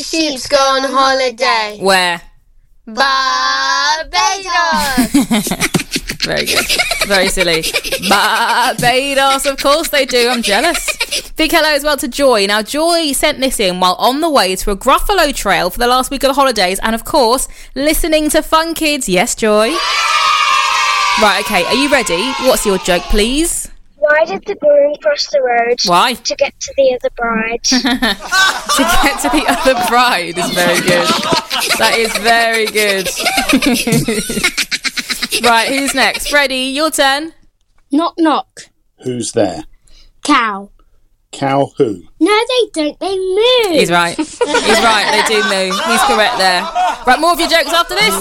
Sheep's gone holiday. Where? Barbados. Very good. Very silly. Barbados, of course they do. I'm jealous. Big hello as well to Joy. Now, Joy sent this in while on the way to a Gruffalo trail for the last week of the holidays and, of course, listening to Fun Kids. Yes, Joy? Right, okay. Are you ready? What's your joke, please? Why did the groom cross the road? Why? To get to the other bride. To get to the other bride is very good. That is very good. Right, who's next? Freddie, your turn. Knock, knock. Who's there? Cow. Cow who? No, they don't. They move. He's right. He's right. They do move. He's correct there. Right, more of your jokes after this.